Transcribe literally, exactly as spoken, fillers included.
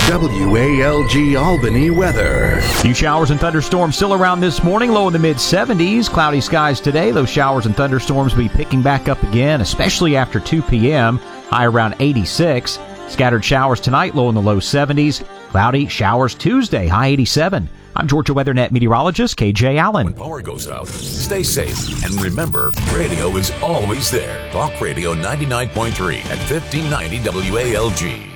W A L G Albany weather. Few showers and thunderstorms still around this morning, low in the mid seventies. Cloudy skies today. Those showers and thunderstorms will be picking back up again, especially after two p.m., high around eighty-six. Scattered showers tonight, low in the low seventies. Cloudy showers Tuesday, high eighty-seven. I'm Georgia WeatherNet meteorologist K J Allen. When power goes out, stay safe. And remember, radio is always there. Talk Radio ninety-nine point three at fifteen ninety W A L G.